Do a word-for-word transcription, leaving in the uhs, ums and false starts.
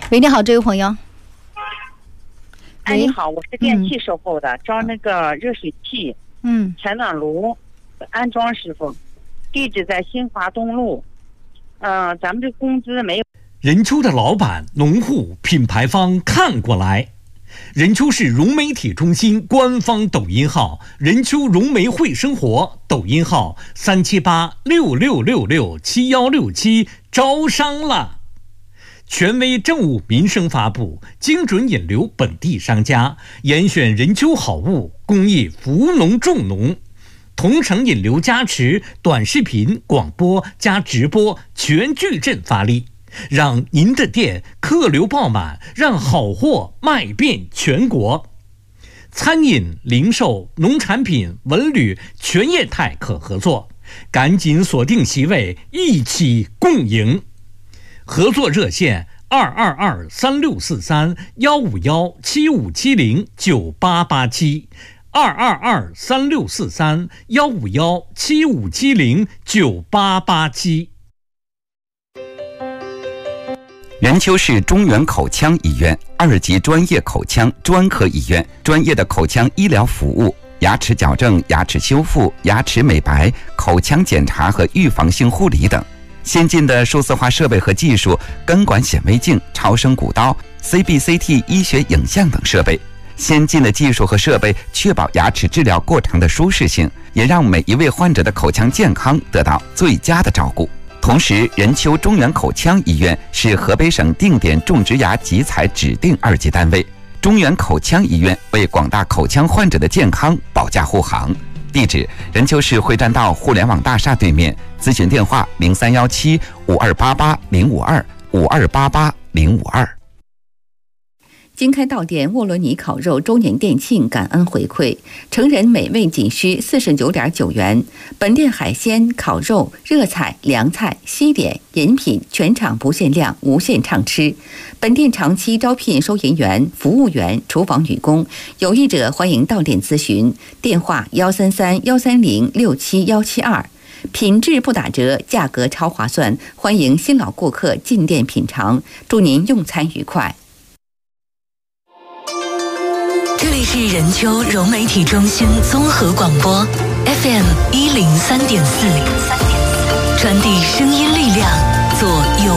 喂，你好，这位朋友。 哎，你好，我是电器售后的，嗯、招那个热水器、 嗯， 采暖炉安装师傅，地址在新华东路。嗯、呃，咱们这工资没有。 任丘的老板、农户、品牌方看过来。任丘市融媒体中心官方抖音号任丘融媒会生活，抖音号三七八六六六六七幺六七，招商了。权威政务民生发布，精准引流本地商家，严选任丘好物，公益扶农重农，同城引流加持，短视频、广播加直播全矩阵发力，让您的店客流爆满，让好货卖遍全国。餐饮、零售、农产品、文旅全业态可合作，赶紧锁定席位，一起共赢。合作热线二二二三六四三幺五幺七五七零九八八七，二二二三六四三幺五幺七五七零九八八七。 任丘市中原口腔医院二级专业口腔专科医院，专业的口腔医疗服务、牙齿矫正、牙齿修复、牙齿美白、口腔检查和预防性护理等。先进的数字化设备和技术，根管显微镜、超声骨刀、C B C T 医学影像等设备。先进的技术和设备确保牙齿治疗过程的舒适性，也让每一位患者的口腔健康得到最佳的照顾。同时，任丘中原口腔医院是河北省定点种植牙集采指定二级单位，中原口腔医院为广大口腔患者的健康保驾护航。地址：任丘市会栈道互联网大厦对面。咨询电话：零三幺七五二八八零五二五二八八零五二。 经开到店沃罗尼烤肉周年店庆感恩回馈，成人美味仅需四十九点九元。本店海鲜、烤肉、热菜、凉菜、西点、饮品全场不限量，无限畅吃。本店长期招聘收银员、服务员、厨房女工，有意者欢迎到店咨询。电话：幺三三幺三零六七幺七二。品质不打折，价格超划算，欢迎新老顾客进店品尝。祝您用餐愉快。 这里是任丘融媒体中心综合广播 F M 一零三点四，传递声音力量，做有